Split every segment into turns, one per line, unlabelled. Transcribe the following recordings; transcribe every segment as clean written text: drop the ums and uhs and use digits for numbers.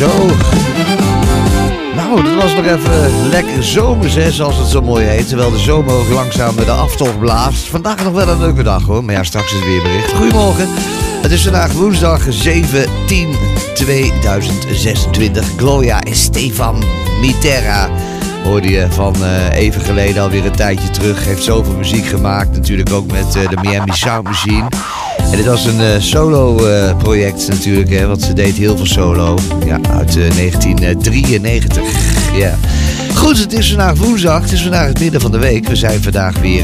Zo. Nou, dat was nog even lekker zomers, hè, zoals het zo mooi heet. Terwijl de zomer ook langzaam de aftocht blaast. Vandaag nog wel een leuke dag, hoor. Maar ja, straks is het weerbericht. Goedemorgen. Het is vandaag woensdag 7/10/2026. Gloria Estefan Mitterra hoorde je van even geleden, alweer een tijdje terug. Heeft zoveel muziek gemaakt. Natuurlijk ook met de Miami Sound Machine. En dit was een solo-project natuurlijk, hè, want ze deed heel veel solo. Ja, uit 1993. Ja. Goed, het is vandaag woensdag. Het is vandaag het midden van de week. We zijn vandaag weer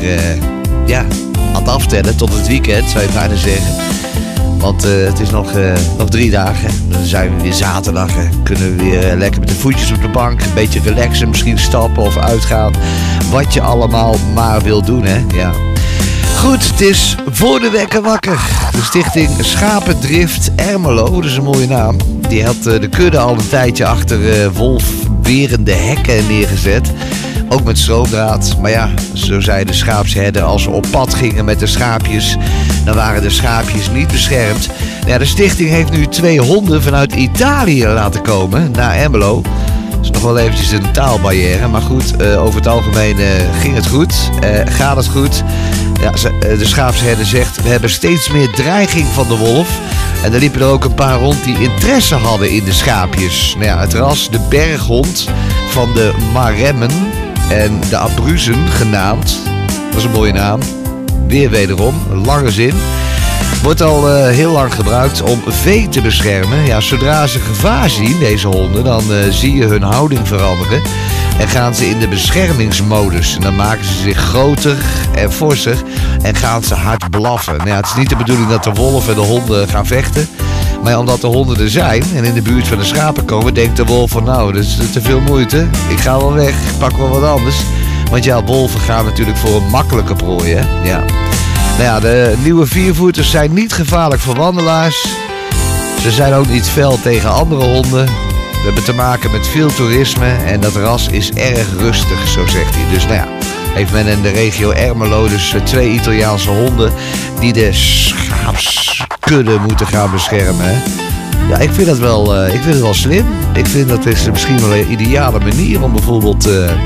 aan het aftellen tot het weekend, zou je bijna zeggen. Want het is nog 3 dagen. Dan zijn we weer zaterdag. Kunnen we weer lekker met de voetjes op de bank. Een beetje relaxen, misschien stappen of uitgaan. Wat je allemaal maar wil doen, hè. Ja. Goed, het is voor de wekker wakker. De stichting Schapendrift Ermelo, dat is een mooie naam. Die had de kudde al een tijdje achter wolfberende hekken neergezet. Ook met stroomdraad. Maar ja, zo zeiden de schaapsherden, als ze op pad gingen met de schaapjes, dan waren de schaapjes niet beschermd. Ja, de stichting heeft nu 2 honden vanuit Italië laten komen naar Ermelo. Dat is nog wel eventjes een taalbarrière. Maar goed, over het algemeen ging het goed. Gaat het goed. Ja, de schaapsherder zegt, we hebben steeds meer dreiging van de wolf. En er liepen er ook een paar rond die interesse hadden in de schaapjes. Nou ja, het ras de berghond van de Maremmen en de Abruzzen genaamd. Dat is een mooie naam. Weer wederom, een lange zin. Wordt al heel lang gebruikt om vee te beschermen. Ja, zodra ze gevaar zien, deze honden, dan zie je hun houding veranderen. En gaan ze in de beschermingsmodus. En dan maken ze zich groter en forser en gaan ze hard blaffen. Nou ja, het is niet de bedoeling dat de wolf en de honden gaan vechten. Maar ja, omdat de honden er zijn en in de buurt van de schapen komen, denkt de wolf van nou, dat is te veel moeite. Ik ga wel weg, ik pak wel wat anders. Want ja, wolven gaan natuurlijk voor een makkelijke prooi, hè. Ja. Nou ja, de nieuwe viervoeters zijn niet gevaarlijk voor wandelaars. Ze zijn ook niet fel tegen andere honden. We hebben te maken met veel toerisme en dat ras is erg rustig, zo zegt hij. Dus nou ja, heeft men in de regio Ermelo dus 2 Italiaanse honden die de schaapskudde moeten gaan beschermen. Hè? Ja, ik vind het wel slim. Ik vind dat is misschien wel een ideale manier om bijvoorbeeld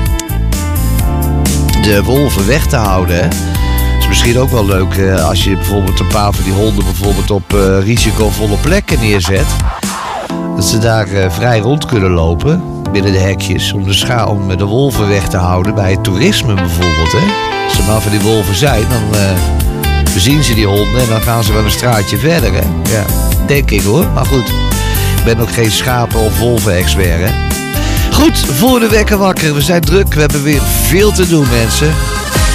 de wolven weg te houden. Hè? Het is misschien ook wel leuk als je bijvoorbeeld een paar van die honden bijvoorbeeld op risicovolle plekken neerzet. Dat ze daar vrij rond kunnen lopen binnen de hekjes om de wolven weg te houden bij het toerisme bijvoorbeeld. Hè? Als er maar van die wolven zijn, dan bezien ze die honden en dan gaan ze wel een straatje verder. Hè? Ja, denk ik hoor. Maar goed, ik ben ook geen schapen- of wolven-expert. Hè? Goed, voor de wekker wakker. We zijn druk. We hebben weer veel te doen, mensen.